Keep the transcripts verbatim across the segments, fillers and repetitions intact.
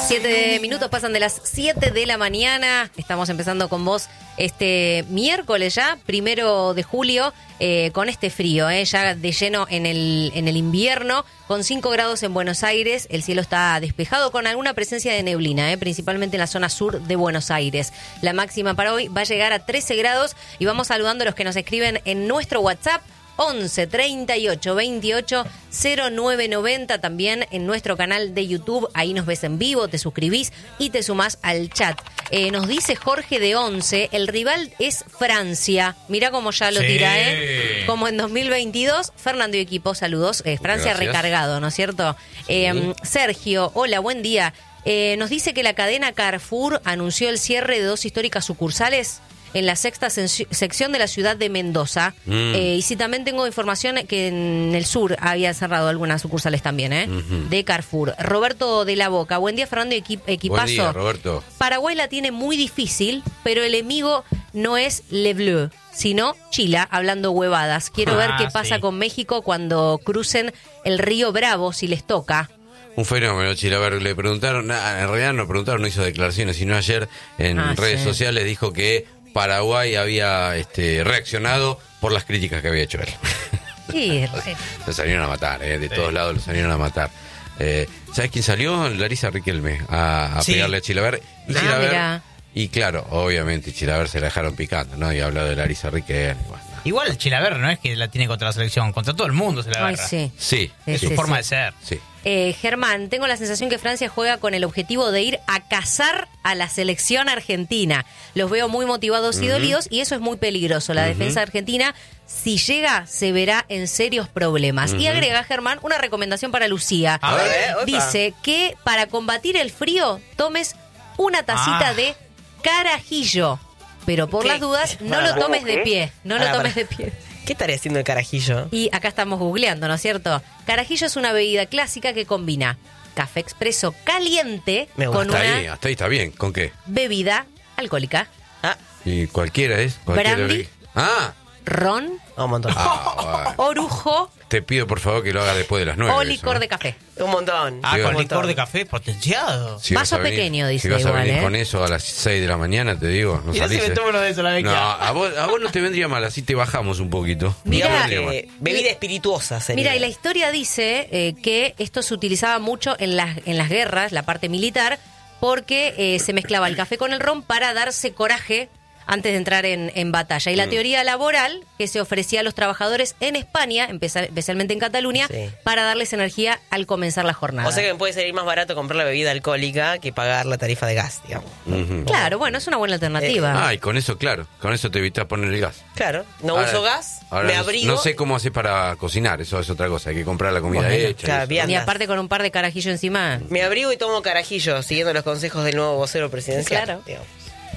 Siete minutos pasan de las siete de la mañana. Estamos empezando con vos este miércoles ya, primero de julio, eh, con este frío, eh, ya de lleno en el, en el invierno, con cinco grados en Buenos Aires. El cielo está despejado con alguna presencia de neblina, eh, principalmente en la zona sur de Buenos Aires. La máxima para hoy va a llegar a trece grados y vamos saludando a los que nos escriben en nuestro WhatsApp. once treinta y ocho veintiocho cero nueve noventa, también en nuestro canal de YouTube, ahí nos ves en vivo, te suscribís y te sumás al chat. Eh, nos dice Jorge de Once, el rival es Francia. Mirá cómo ya lo sí. tira, ¿eh? Como en dos mil veintidós, Fernando y equipo, saludos. Eh, Francia Gracias. Recargado, ¿no es cierto? Sí. Eh, Sergio, hola, buen día. Eh, nos dice que la cadena Carrefour anunció el cierre de dos históricas sucursales en la sexta sección de la ciudad de Mendoza. Mm. Eh, y sí, también tengo información que en el sur había cerrado algunas sucursales también, ¿eh? Uh-huh. De Carrefour. Roberto de la Boca. Buen día, Fernando y equi- Equipazo. Buen día, Roberto. Paraguay la tiene muy difícil, pero el enemigo no es Le Bleu, sino Chila, hablando huevadas. Quiero ah, ver qué pasa sí. con México cuando crucen el río Bravo, si les toca. Un fenómeno, Chila. A ver, le preguntaron, en realidad no preguntaron, no hizo declaraciones, sino ayer en ah, redes sí. sociales dijo que Paraguay había este, reaccionado por las críticas que había hecho él. Sí, lo salieron a matar, eh, de sí. todos lados lo salieron a matar. Eh, ¿Sabes quién salió? Larisa Riquelme a, a sí. pegarle a Chilaver. Y, ah, Chilaver, y claro, obviamente Chilaver se la dejaron picando, ¿no? Y ha hablado de Larisa Riquelme. Bueno, no. Igual Chilaver no es que la tiene contra la selección, contra todo el mundo se la agarra. Ay, sí. Sí. Es sí, su sí, forma sí. de ser. Sí. Eh, Germán, tengo la sensación que Francia juega con el objetivo de ir a cazar a la selección argentina. Los veo muy motivados y uh-huh. dolidos y eso es muy peligroso. La uh-huh. defensa argentina, si llega, se verá en serios problemas. Uh-huh. Y agrega, Germán, una recomendación para Lucía. A ver, eh, dice que para combatir el frío tomes una tacita ah. de carajillo. Pero por ¿Qué? las dudas, no lo tomes de pie. No para, lo tomes para. de pie. ¿Qué estaría haciendo el carajillo? Y acá estamos googleando, ¿no es cierto? Carajillo es una bebida clásica que combina café expreso caliente Me con hasta una ahí, hasta ahí está bien. ¿Con qué? bebida alcohólica. Ah, Y cualquiera es. Cualquiera Brandy. bebida. Ah, Ron, oh, un montón. ah bueno. orujo Te pido por favor que lo haga después de las nueve. o eso, licor ¿no? de café. Un montón. Ah, Sí, con un licor montón. de café potenciado. Si vas Vaso a venir- pequeño, dice Si vas a igual, venir ¿eh? con eso a las seis de la mañana, te digo, no Mirá si salís. me eh. tomo uno de esos la vecchia. No, a vos, a vos no te vendría mal, así te bajamos un poquito. Mirá. No te Digamos vendría mal. que bebida espirituosa sería. Mira, y la historia dice eh, que esto se utilizaba mucho en las, en las guerras, la parte militar, porque eh, se mezclaba el café con el ron para darse coraje antes de entrar en, en batalla. Y la Mm. teoría laboral que se ofrecía a los trabajadores en España, empeza- especialmente en Cataluña, Sí. para darles energía al comenzar la jornada. O sea que me puede salir más barato comprar la bebida alcohólica que pagar la tarifa de gas, digamos. Ujú. Claro, bueno, es una buena alternativa. Ah, y con eso, claro, con eso te evitas poner el gas. Claro, no Ahora- uso gas, ahora me no- abrigo. No sé cómo hacer para cocinar, eso es otra cosa, hay que comprar la comida Bueno, hecha. claro, y eso. bien. Y aparte con un par de carajillos encima. Me abrigo y tomo carajillo, siguiendo los consejos del nuevo vocero presidencial. Claro. digamos.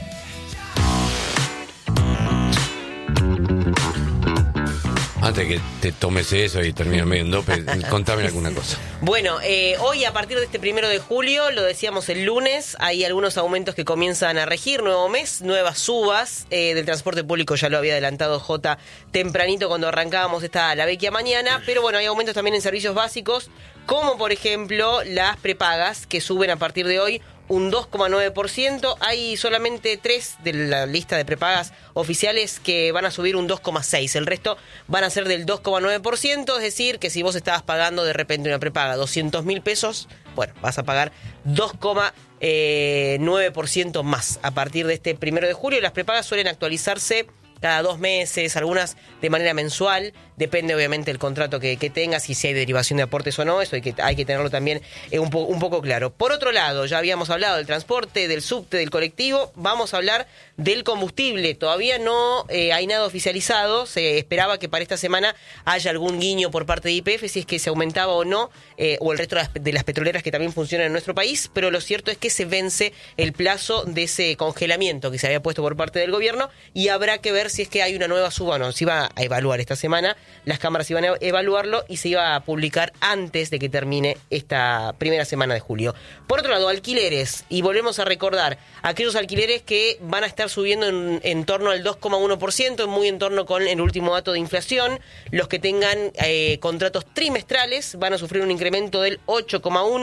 Antes que te tomes eso y termines medio en dope, contame alguna cosa. Bueno, eh, hoy a partir de este primero de julio, lo decíamos el lunes, hay algunos aumentos que comienzan a regir, nuevo mes, nuevas subas eh, del transporte público, ya lo había adelantado J tempranito cuando arrancábamos esta la vecchia mañana, pero bueno, hay aumentos también en servicios básicos, como por ejemplo las prepagas que suben a partir de hoy un dos coma nueve por ciento. Hay solamente tres de la lista de prepagas oficiales que van a subir un dos coma seis por ciento. El resto van a ser del dos coma nueve por ciento. Es decir, que si vos estabas pagando de repente una prepaga doscientos mil pesos, bueno, vas a pagar dos coma nueve por ciento más a partir de este primero de julio. Las prepagas suelen actualizarse cada dos meses, algunas de manera mensual, depende obviamente del contrato que, que tengas y si hay derivación de aportes o no, eso hay que, hay que tenerlo también eh, un, po, un poco claro. Por otro lado, ya habíamos hablado del transporte, del subte, del colectivo, vamos a hablar del combustible. Todavía no eh, hay nada oficializado, se esperaba que para esta semana haya algún guiño por parte de Y P F, si es que se aumentaba o no, eh, o el resto de las, de las petroleras que también funcionan en nuestro país, pero lo cierto es que se vence el plazo de ese congelamiento que se había puesto por parte del gobierno y habrá que ver si es que hay una nueva suba o no. Se iba a evaluar esta semana, las cámaras iban a evaluarlo y se iba a publicar antes de que termine esta primera semana de julio. Por otro lado, alquileres, y volvemos a recordar aquellos alquileres que van a estar subiendo en, en torno al dos coma uno por ciento, muy en torno con el último dato de inflación. Los que tengan eh, contratos trimestrales van a sufrir un incremento del ocho coma uno por ciento.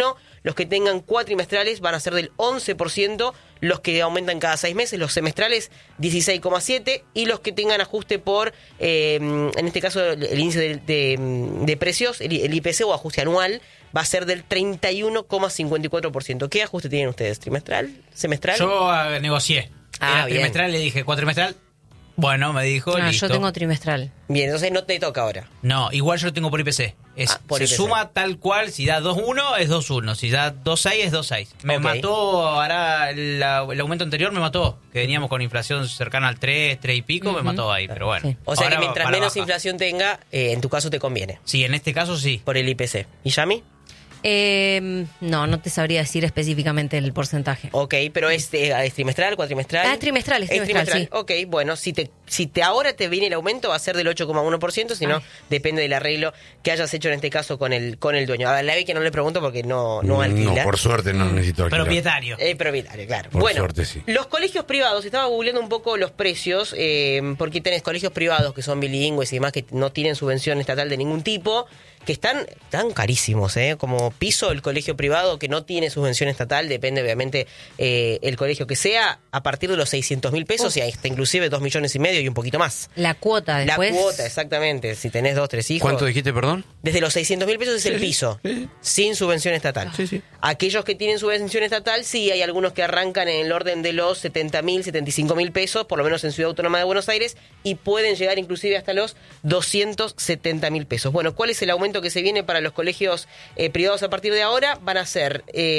Los que tengan cuatrimestrales van a ser del once por ciento, los que aumentan cada seis meses, los semestrales dieciséis coma siete por ciento y los que tengan ajuste por, eh, en este caso el índice de, de, de precios, el, el I P C o ajuste anual, va a ser del treinta y uno coma cincuenta y cuatro por ciento. ¿Qué ajuste tienen ustedes? ¿Trimestral? ¿Semestral? Yo uh, negocié. Ah, Era bien. trimestral, le dije cuatrimestral. Bueno, me dijo, Ah, listo. yo tengo trimestral. Bien, entonces no te toca ahora. No, igual yo lo tengo por I P C. Es, Ah, por se I P C. suma tal cual, si da dos uno es dos uno, si da dos seis es dos seis. Me Ok. mató, ahora el, el aumento anterior me mató, que veníamos con inflación cercana al tres, tres y pico, me mató ahí, pero bueno. Sí. O sea Ahora que mientras para menos baja. inflación tenga, eh, en tu caso te conviene, Sí, en este caso sí. por el I P C. ¿Y Yami? Eh, no, no te sabría decir específicamente el porcentaje. Ok, pero es, eh, es trimestral, cuatrimestral. Ah, es trimestral, es trimestral, sí. Ok, bueno, si te si te ahora te viene el aumento va a ser del ocho coma uno por ciento, si no, Ay. depende del arreglo que hayas hecho en este caso con el con el dueño. A la vez que no le pregunto porque no, no alquila. No, por suerte no necesito alquilar. Propietario. Eh, propietario, claro. Por bueno, suerte, sí. los colegios privados, estaba googleando un poco los precios, eh, porque tenés colegios privados que son bilingües y demás que no tienen subvención estatal de ningún tipo, que están, están carísimos, ¿eh? Como piso el colegio privado que no tiene subvención estatal, depende obviamente eh, el colegio que sea, a partir de los seiscientos mil pesos Uf. y hasta inclusive dos millones y medio y un poquito más. La cuota después. La cuota, exactamente, si tenés dos, tres hijos. ¿Cuánto dijiste, perdón? Desde los seiscientos mil pesos es el piso, sin subvención estatal. Sí, sí. Aquellos que tienen subvención estatal, sí, hay algunos que arrancan en el orden de los setenta mil, setenta y cinco mil pesos, por lo menos en Ciudad Autónoma de Buenos Aires, y pueden llegar inclusive hasta los doscientos setenta mil pesos. Bueno, ¿cuál es el aumento que se viene para los colegios eh, privados a partir de ahora? Van a ser... Eh,